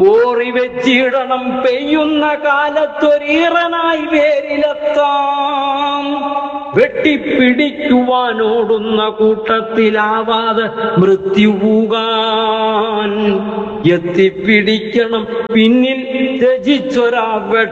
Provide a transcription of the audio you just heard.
ഓറി വെച്ചിടണം പെയ്യുന്ന കാലത്തൊരീറനായി വേരിലെത്താം. വെട്ടിപ്പിടിക്കുവാനോടുന്ന കൂട്ടത്തിലാവാതെ മൃത്യു പൂകാൻ എത്തിപ്പിടിക്കണം പിന്നിൽ രചിച്ചൊരാ